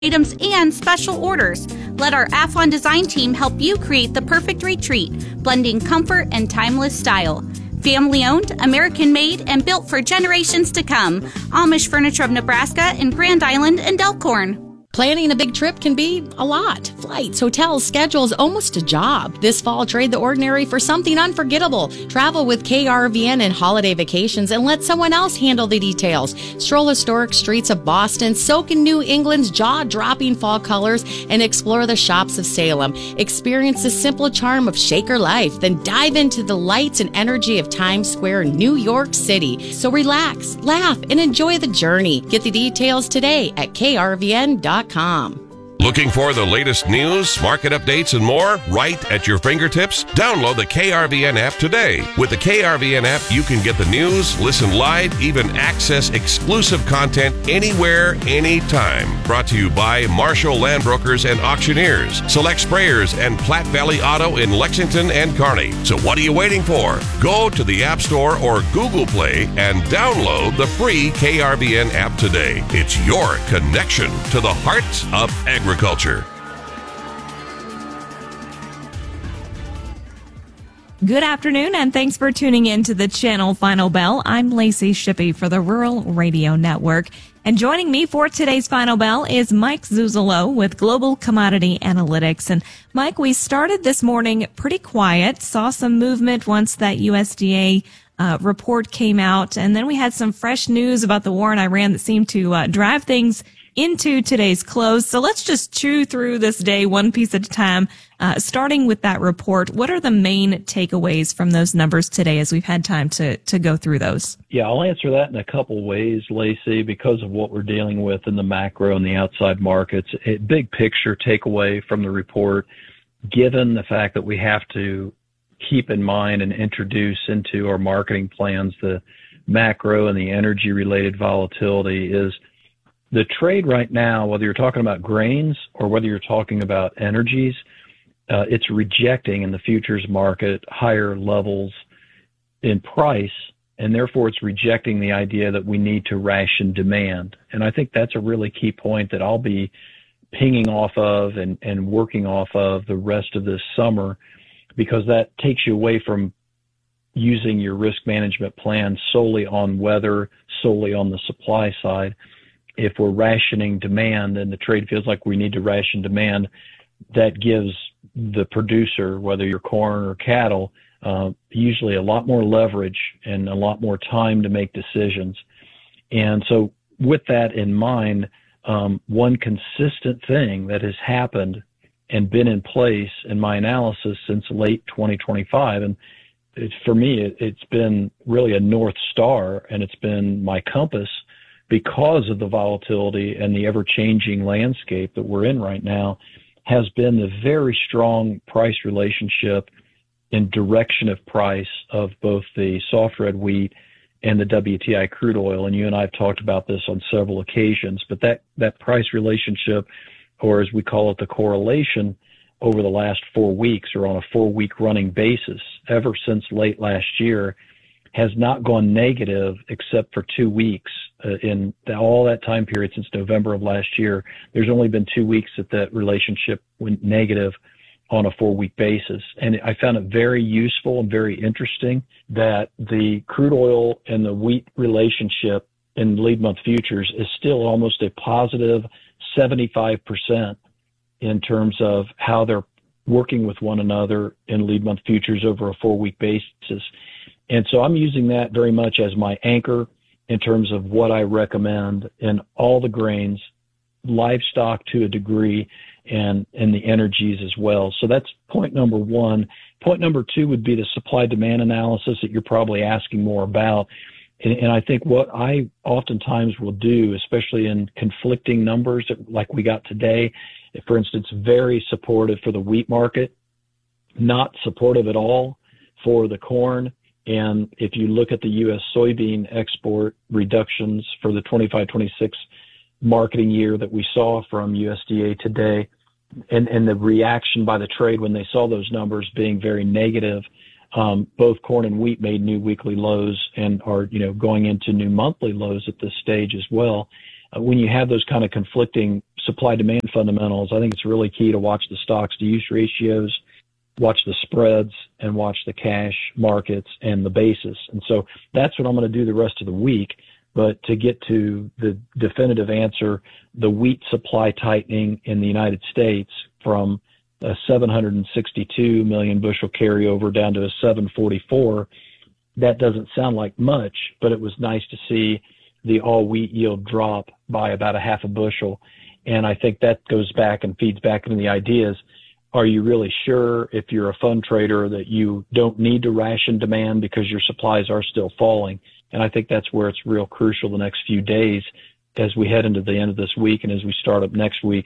items and special orders. Let our Athlon design team help you create the perfect retreat, blending comfort and timeless style. Family owned, American made, and built for generations to come. Amish Furniture of Nebraska in Grand Island and Elkhorn. Planning a big trip can be a lot. Flights, hotels, schedules, almost a job. This fall, trade the ordinary for something unforgettable. Travel with KRVN and holiday vacations and let someone else handle the details. Stroll historic streets of Boston, soak in New England's jaw-dropping fall colors, and explore the shops of Salem. Experience the simple charm of Shaker life, then dive into the lights and energy of Times Square, New York City. So relax, laugh, and enjoy the journey. Get the details today at krvn.com. Looking for the latest news, market updates, and more right at your fingertips? Download the KRVN app today. With the KRVN app, you can get the news, listen live, even access exclusive content anywhere, anytime. Brought to you by Marshall Land Brokers and Auctioneers, Select Sprayers, and Platte Valley Auto in Lexington and Kearney. So what are you waiting for? Go to the App Store or Google Play and download the free KRVN app today. It's your connection to the heart of agriculture. Good afternoon, and thanks for tuning in to the Channel Final Bell. I'm Lacey Shippey for the Rural Radio Network. And joining me for today's Final Bell is Mike Zuzolo with Global Commodity Analytics. And Mike, we started this morning pretty quiet, saw some movement once that USDA report came out, and then we had some fresh news about the war in Iran that seemed to drive things into today's close. So let's just chew through this day one piece at a time, starting with that report. What are the main takeaways from those numbers today as we've had time to go through those? Yeah, I'll answer that in a couple ways, Lacey, because of what we're dealing with in the macro and the outside markets. A big picture takeaway from the report, given the fact that we have to keep in mind and introduce into our marketing plans the macro and the energy-related volatility, is the trade right now, whether you're talking about grains or whether you're talking about energies, it's rejecting in the futures market higher levels in price, and therefore it's rejecting the idea that we need to ration demand. And I think that's a really key point that I'll be pinging off of and working off of the rest of this summer, because that takes you away from using your risk management plan solely on weather, solely on the supply side. If we're rationing demand and the trade feels like we need to ration demand, that gives the producer, whether you're corn or cattle, usually a lot more leverage and a lot more time to make decisions. And so with that in mind, one consistent thing that has happened and been in place in my analysis since late 2025, and for me, it's been really a North Star, and it's been my compass because of the volatility and the ever-changing landscape that we're in right now, has been the very strong price relationship in direction of price of both the soft red wheat and the WTI crude oil. And you and I have talked about this on several occasions, but that price relationship, or as we call it, the correlation, over the last 4 weeks or on a 4-week running basis, ever since late last year, has not gone negative except for 2 weeks. In all that time period since November of last year, there's only been 2 weeks that relationship went negative on a 4-week basis. And I found it very useful and very interesting that the crude oil and the wheat relationship in lead month futures is still almost a positive 75% in terms of how they're working with one another in lead month futures over a 4-week basis. And so I'm using that very much as my anchor in terms of what I recommend in all the grains, livestock to a degree, and the energies as well. So that's point number one. Point number two would be the supply-demand analysis that you're probably asking more about. And I think what I oftentimes will do, especially in conflicting numbers like we got today, for instance, very supportive for the wheat market, not supportive at all for the corn. And if you look at the U.S. soybean export reductions for the 25-26 marketing year that we saw from USDA today, and the reaction by the trade when they saw those numbers being very negative, both corn and wheat made new weekly lows and are, going into new monthly lows at this stage as well. When you have those kind of conflicting supply-demand fundamentals, I think it's really key to watch the stocks-to-use ratios, watch the spreads, and watch the cash markets and the basis. And so that's what I'm going to do the rest of the week. But to get to the definitive answer, the wheat supply tightening in the United States from a 762 million bushel carryover down to a 744, that doesn't sound like much, but it was nice to see the all wheat yield drop by about a half a bushel. And I think that goes back and feeds back into the ideas. Are you really sure, if you're a fund trader, that you don't need to ration demand because your supplies are still falling? And I think that's where it's real crucial the next few days as we head into the end of this week and as we start up next week.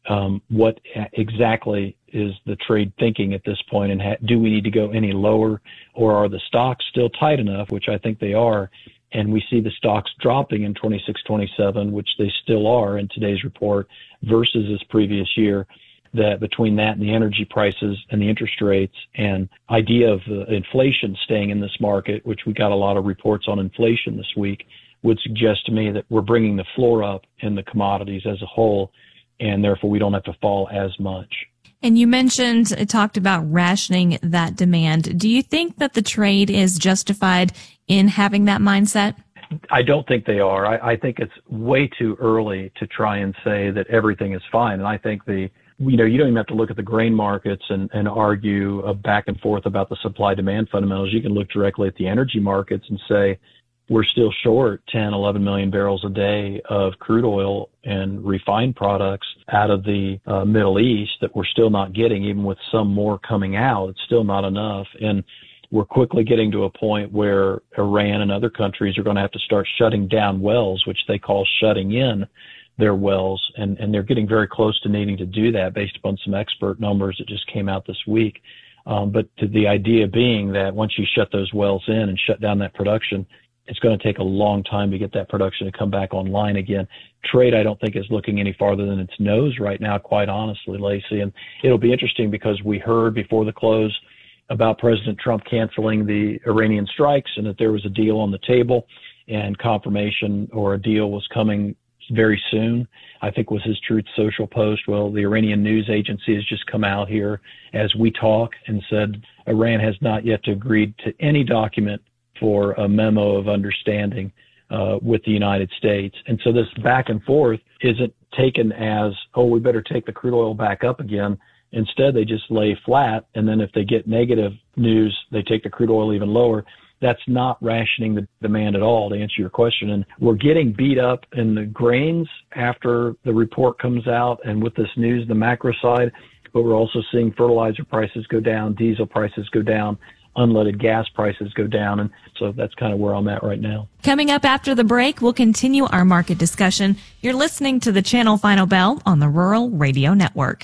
What exactly is the trade thinking at this point, and do we need to go any lower, or are the stocks still tight enough, which I think they are, and we see the stocks dropping in 26-27, which they still are in today's report, versus this previous year, that between that and the energy prices and the interest rates and idea of inflation staying in this market, which we got a lot of reports on inflation this week, would suggest to me that we're bringing the floor up in the commodities as a whole, and therefore we don't have to fall as much. And you talked about rationing that demand. Do you think that the trade is justified in having that mindset? I don't think they are. I think it's way too early to try and say that everything is fine. And I think you don't even have to look at the grain markets and argue back and forth about the supply-demand fundamentals. You can look directly at the energy markets and say, we're still short 10, 11 million barrels a day of crude oil and refined products out of the Middle East that we're still not getting, even with some more coming out. It's still not enough. And we're quickly getting to a point where Iran and other countries are going to have to start shutting down wells, which they call shutting in their wells. And they're getting very close to needing to do that based upon some expert numbers that just came out this week. But the idea being that once you shut those wells in and shut down that production, it's going to take a long time to get that production to come back online again. Trade, I don't think, is looking any farther than its nose right now, quite honestly, Lacey. And it'll be interesting because we heard before the close about President Trump canceling the Iranian strikes and that there was a deal on the table and confirmation or a deal was coming very soon, I think was his Truth Social post. Well, the Iranian news agency has just come out here as we talk and said Iran has not yet agreed to any document for a memo of understanding with the United States. And so this back and forth isn't taken as, oh, we better take the crude oil back up again. Instead, they just lay flat. And then if they get negative news, they take the crude oil even lower. That's not rationing the demand at all, to answer your question. And we're getting beat up in the grains after the report comes out and with this news, the macro side, but we're also seeing fertilizer prices go down, diesel prices go down, unleaded gas prices go down. And so that's kind of where I'm at right now. Coming up after the break, we'll continue our market discussion. You're listening to the Channel Final Bell on the Rural Radio Network.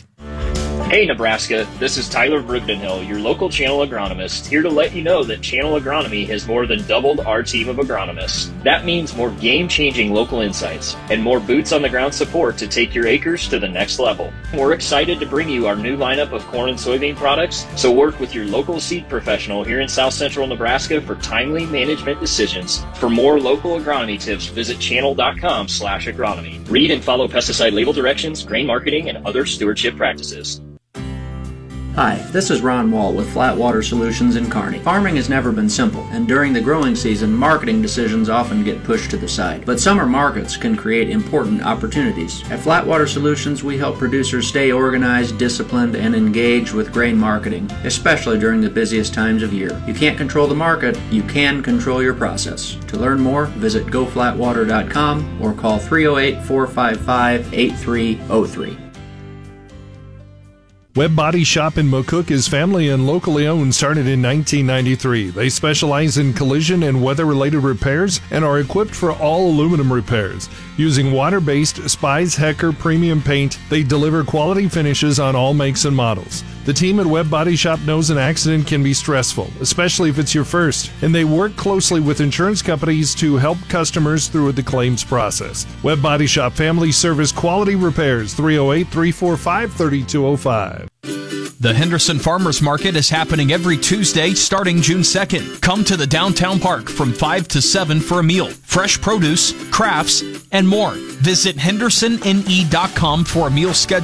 Hey Nebraska, this is Tyler Brugdenhill, your local Channel agronomist, here to let you know that Channel Agronomy has more than doubled our team of agronomists. That means more game-changing local insights and more boots-on-the-ground support to take your acres to the next level. We're excited to bring you our new lineup of corn and soybean products, so work with your local seed professional here in South Central Nebraska for timely management decisions. For more local agronomy tips, visit channel.com/agronomy. Read and follow pesticide label directions, grain marketing, and other stewardship practices. Hi, this is Ron Wall with Flatwater Solutions in Kearney. Farming has never been simple, and during the growing season, marketing decisions often get pushed to the side. But summer markets can create important opportunities. At Flatwater Solutions, we help producers stay organized, disciplined, and engaged with grain marketing, especially during the busiest times of year. You can't control the market, you can control your process. To learn more, visit goflatwater.com or call 308-455-8303. Webb Body Shop in McCook is family and locally owned, started in 1993. They specialize in collision and weather-related repairs and are equipped for all aluminum repairs. Using water-based Spies Hecker premium paint, they deliver quality finishes on all makes and models. The team at Webb Body Shop knows an accident can be stressful, especially if it's your first, and they work closely with insurance companies to help customers through the claims process. Webb Body Shop Family Service Quality Repairs, 308-345-3205. The Henderson Farmers Market is happening every Tuesday starting June 2nd. Come to the downtown park from 5 to 7 for a meal, fresh produce, crafts, and more. Visit hendersonne.com for a meal schedule